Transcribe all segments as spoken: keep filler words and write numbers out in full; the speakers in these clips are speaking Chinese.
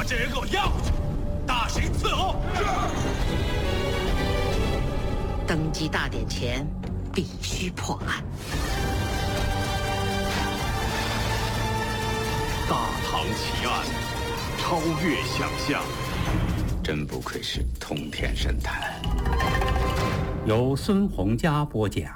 这人给我押回去，大刑伺候。是。 登基大典前，必须破案。 大唐奇案，超越想象。 真不愧是通天神探。 由孙洪佳播讲。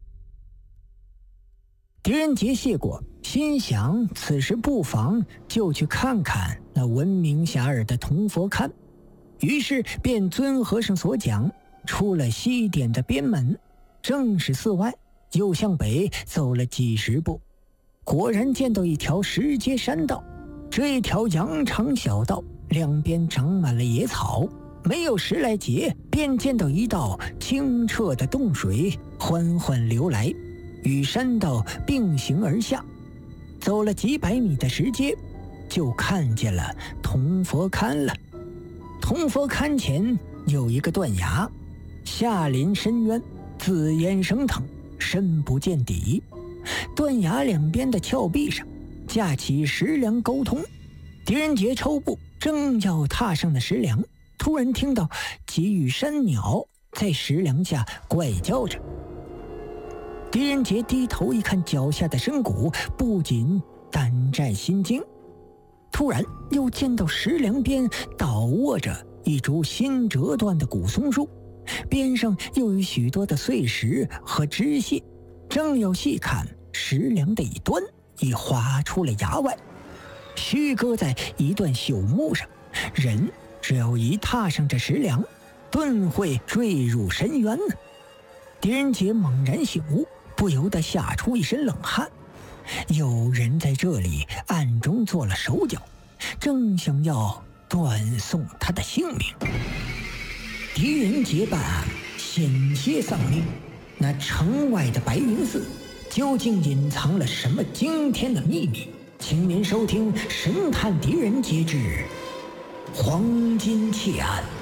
狄仁杰谢过，心想此时不妨就去看看那闻名遐迩的铜佛龛，于是便遵和尚所讲，出了西殿的边门，正是寺外，又向北走了几十步，果然见到一条石阶山道。这条羊肠小道两边长满了野草，没有十来节，便见到一道清澈的洞水缓缓流来，与山道并行而下。走了几百米的石阶，就看见了铜佛龛了。铜佛龛前有一个断崖，下临深渊，紫烟升腾，深不见底。断崖两边的峭壁上架起石梁沟通。狄仁杰抽步正要踏上那石梁，突然听到几羽山鸟在石梁下怪叫着。狄仁杰低头一看脚下的深谷，不禁胆战心惊。突然又见到石梁边倒卧着一株新折断的古松树，边上又有许多的碎石和枝屑，正要细看，石梁的一端已滑出了崖外，虚搁在一段朽木上，人只要一踏上这石梁，顿会坠入深渊呢。狄仁杰猛然醒悟，不由得吓出一身冷汗。有人在这里暗中做了手脚，正想要断送他的性命。狄仁杰办案险些丧命，那城外的白云寺究竟隐藏了什么惊天的秘密？请您收听《神探狄仁杰之黄金窃案》。